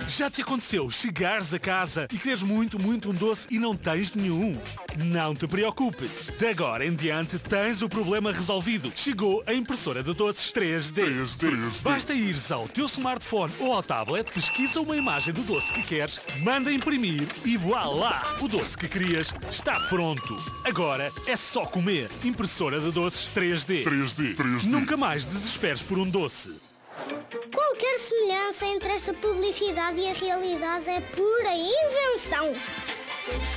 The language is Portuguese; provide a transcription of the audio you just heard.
Já te aconteceu chegares a casa e queres muito um doce e não tens nenhum? Não te preocupes. De agora em diante tens o problema resolvido. Chegou a impressora de doces 3D. Basta ires ao teu smartphone ou ao tablet, pesquisa uma imagem do doce que queres, manda imprimir e voilá! O doce que querias está pronto. Agora é só comer. Impressora de doces 3D. Nunca mais desesperes por um doce. Qualquer semelhança entre esta publicidade e a realidade é pura invenção.